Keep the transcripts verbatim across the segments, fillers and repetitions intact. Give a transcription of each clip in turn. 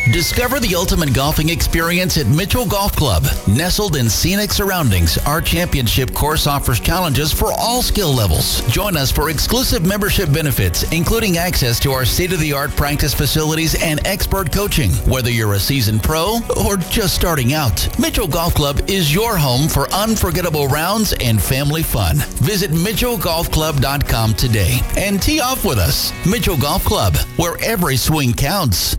Discover the ultimate golfing experience at Mitchell Golf Club. Nestled in scenic surroundings, our championship course offers challenges for all skill levels. Join us for exclusive membership benefits, including access to our state-of-the-art practice facilities and expert coaching. Whether you're a seasoned pro or just starting out, Mitchell Golf Club is your home for unforgettable rounds and family fun. Visit mitchell golf club dot com today and tee off with us. Mitchell Golf Club, where every swing counts.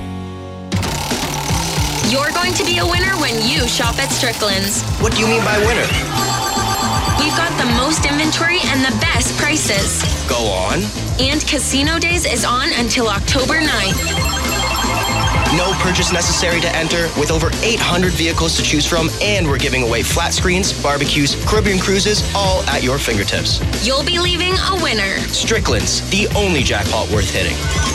You're going to be a winner when you shop at Strickland's. What do you mean by winner? We've got the most inventory and the best prices. Go on. And Casino Days is on until October ninth. No purchase necessary to enter, with over eight hundred vehicles to choose from, and we're giving away flat screens, barbecues, Caribbean cruises, all at your fingertips. You'll be leaving a winner. Strickland's, the only jackpot worth hitting.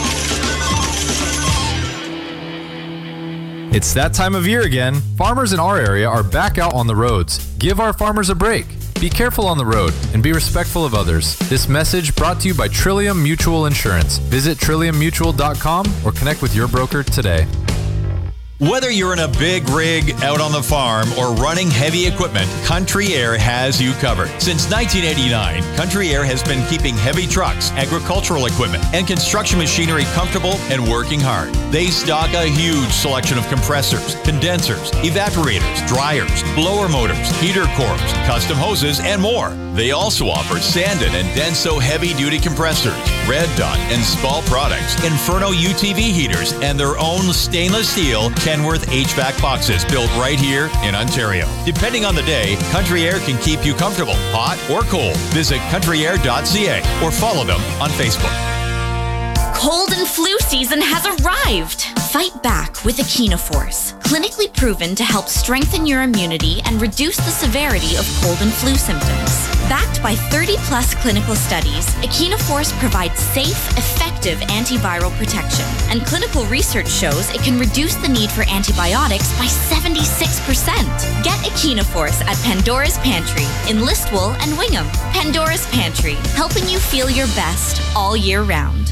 It's that time of year again. Farmers in our area are back out on the roads. Give our farmers a break. Be careful on the road and be respectful of others. This message brought to you by Trillium Mutual Insurance. Visit trillium mutual dot com or connect with your broker today. Whether you're in a big rig out on the farm or running heavy equipment, Country Air has you covered. Since nineteen eighty-nine, Country Air has been keeping heavy trucks, agricultural equipment, and construction machinery comfortable and working hard. They stock a huge selection of compressors, condensers, evaporators, dryers, blower motors, heater cores, custom hoses, and more. They also offer Sandin and Denso heavy-duty compressors, Red Dot and Spall products, Inferno U T V heaters, and their own stainless steel Kenworth H V A C boxes built right here in Ontario. Depending on the day, Country Air can keep you comfortable, hot or cold. Visit country air dot c a or follow them on Facebook. Cold and flu season has arrived. Fight back with Echinoforce, clinically proven to help strengthen your immunity and reduce the severity of cold and flu symptoms. Backed by thirty plus clinical studies, Echinoforce provides safe, effective antiviral protection. And clinical research shows it can reduce the need for antibiotics by seventy-six percent. Get Echinoforce at Pandora's Pantry in Listowel and Wingham. Pandora's Pantry, helping you feel your best all year round.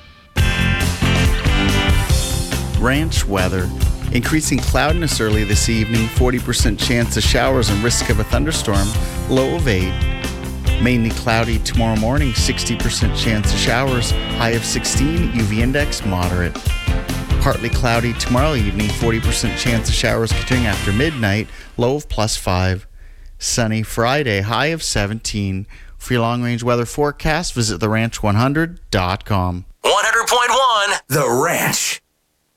Ranch weather. Increasing cloudiness early this evening, forty percent chance of showers and risk of a thunderstorm, low of eight. Mainly cloudy tomorrow morning, sixty percent chance of showers, high of sixteen, U V index moderate. Partly cloudy tomorrow evening, forty percent chance of showers continuing after midnight, low of plus five. Sunny Friday, high of seventeen. For your long-range weather forecast, visit the ranch one hundred dot com. one hundred point one The Ranch.